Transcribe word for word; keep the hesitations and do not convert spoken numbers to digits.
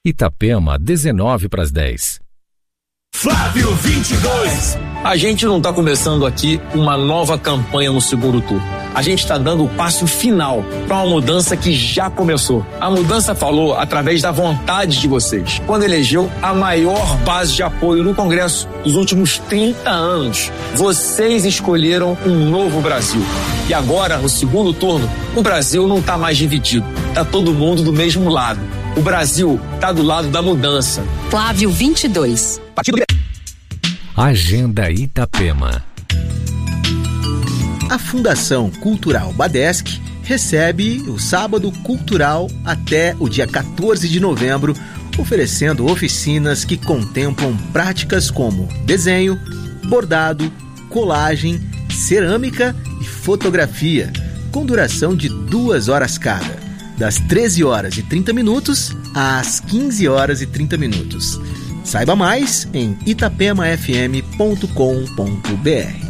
Itapema, dezenove para as dez. Flávio vinte e dois. A gente não está começando aqui uma nova campanha no segundo turno. A gente está dando o passo final para uma mudança que já começou. A mudança falou através da vontade de vocês, quando elegeu a maior base de apoio no Congresso dos últimos trinta anos. Vocês escolheram um novo Brasil. E agora, no segundo turno, o Brasil não está mais dividido. Está todo mundo do mesmo lado. O Brasil está do lado da mudança. Flávio vinte e dois. Partido... Agenda Itapema. A Fundação Cultural Badesc recebe o Sábado Cultural até o dia quatorze de novembro, oferecendo oficinas que contemplam práticas como desenho, bordado, colagem, cerâmica e fotografia, com duração de duas horas cada, das treze horas e trinta minutos às quinze horas e trinta minutos. Saiba mais em itapema f m ponto com ponto b r.